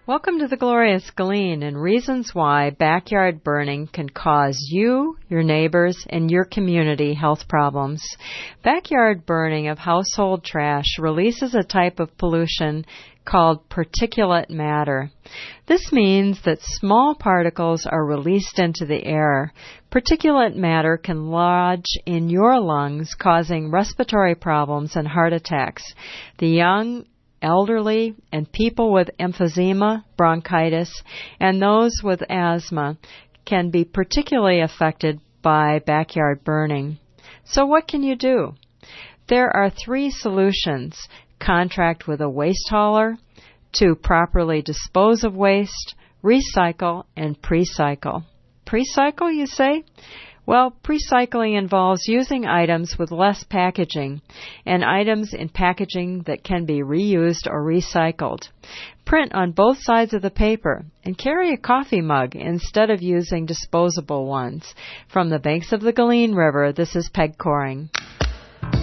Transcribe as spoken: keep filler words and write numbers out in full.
Welcome to the Glorious Glean and reasons why backyard burning can cause you, your neighbors, and your community health problems. Backyard burning of household trash releases a type of pollution called particulate matter. This means that small particles are released into the air. Particulate matter can lodge in your lungs, causing respiratory problems and heart attacks. The young, elderly, and people with emphysema, bronchitis, and those with asthma can be particularly affected by backyard burning. So what can you do? There are three solutions. Contract with a waste hauler, to properly dispose of waste, recycle, and pre-cycle. Pre-cycle, you say? Well, pre-cycling involves using items with less packaging and items in packaging that can be reused or recycled. Print on both sides of the paper and carry a coffee mug instead of using disposable ones. From the banks of the Galeen River, this is Peg Coring.